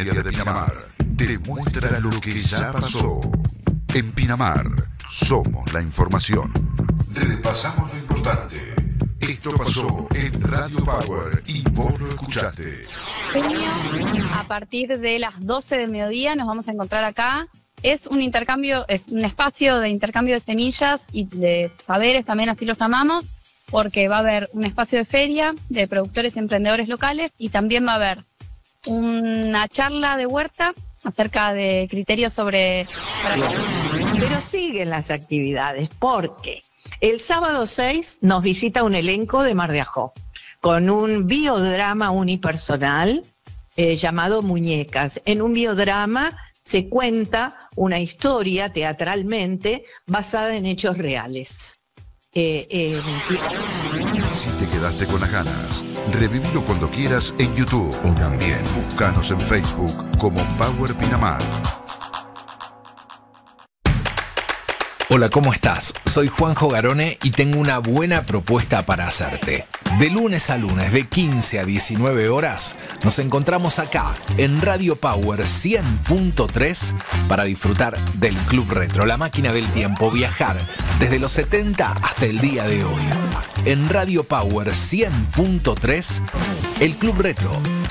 diaria de Pinamar te muestra lo que ya pasó. En Pinamar somos la información. Repasamos lo importante. Esto pasó en Radio Power y vos lo escuchaste. A partir de las 12 del mediodía nos vamos a encontrar acá. Es un intercambio, es un espacio de intercambio de semillas y de saberes, también así los llamamos, porque va a haber un espacio de feria de productores y emprendedores locales y también va a haber una charla de huerta acerca de criterios sobre... Pero siguen las actividades porque el sábado 6 nos visita un elenco de Mar de Ajó con un biodrama unipersonal llamado Muñecas. En un biodrama se cuenta una historia teatralmente basada en hechos reales. Si te quedaste con las ganas, revivilo cuando quieras en YouTube o también búscanos en Facebook como Power Pinamar. Hola, ¿cómo estás? Soy Juanjo Garone y tengo una buena propuesta para hacerte. De lunes a lunes, de 15 a 19 horas, nos encontramos acá en Radio Power 100.3 para disfrutar del Club Retro, la máquina del tiempo, viajar desde los 70 hasta el día de hoy. En Radio Power 100.3, el Club Retro